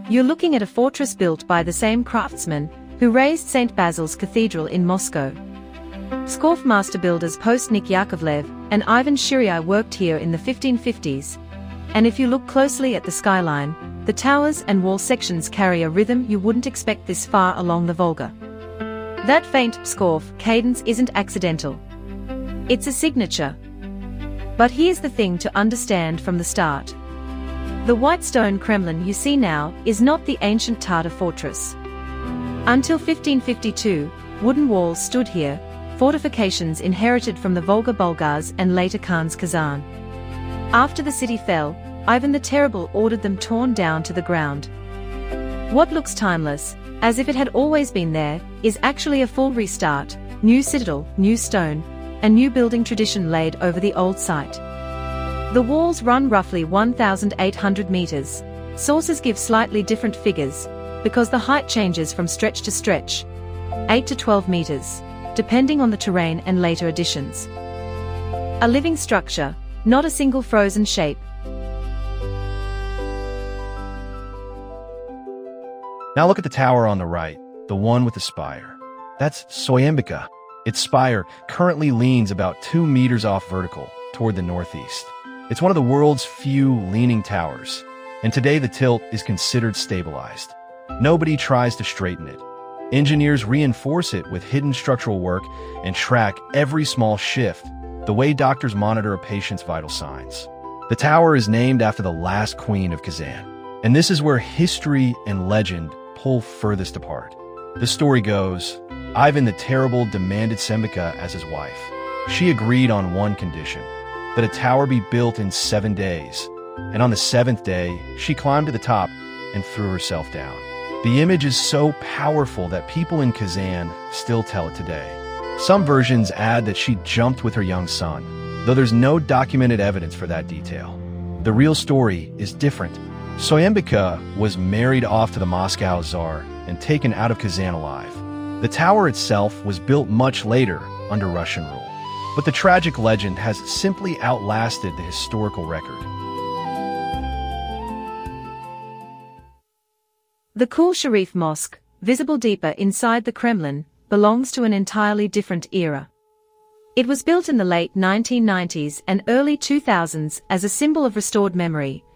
You're looking at a fortress built by the same craftsmen who raised St. Basil's Cathedral in Moscow. Pskov master builders Postnik Yakovlev and Ivan Shirya worked here in the 1550s. And if you look closely at the skyline, the towers and wall sections carry a rhythm you wouldn't expect this far along the Volga. That faint Pskov cadence isn't accidental. It's a signature. But here's the thing to understand from the start. The white stone Kremlin you see now is not the ancient Tatar fortress. Until 1552, wooden walls stood here, fortifications inherited from the Volga Bulgars and later Khan's Kazan. After the city fell, Ivan the Terrible ordered them torn down to the ground. What looks timeless, as if it had always been there, is actually a full restart, new citadel, new stone, and new building tradition laid over the old site. The walls run roughly 1,800 meters. Sources give slightly different figures, because the height changes from stretch to stretch, 8 to 12 meters, depending on the terrain and later additions. A living structure, not a single frozen shape. Now look at the tower on the right, the one with the spire. That's Soyembika. Its spire currently leans about 2 meters off vertical toward the northeast. It's one of the world's few leaning towers, and today the tilt is considered stabilized. Nobody tries to straighten it. Engineers reinforce it with hidden structural work and track every small shift, the way doctors monitor a patient's vital signs. The tower is named after the last queen of Kazan, and this is where history and legend pull furthest apart. The story goes, Ivan the Terrible demanded Sembika as his wife. She agreed on one condition, that a tower be built in 7 days, and on the 7th day, she climbed to the top and threw herself down. The image is so powerful that people in Kazan still tell it today. Some versions add that she jumped with her young son, though there's no documented evidence for that detail. The real story is different. Soyembika was married off to the Moscow Tsar and taken out of Kazan alive. The tower itself was built much later under Russian rule, but the tragic legend has simply outlasted the historical record. The Kul Sharif Mosque, visible deeper inside the Kremlin, belongs to an entirely different era. It was built in the late 1990s and early 2000s as a symbol of restored memory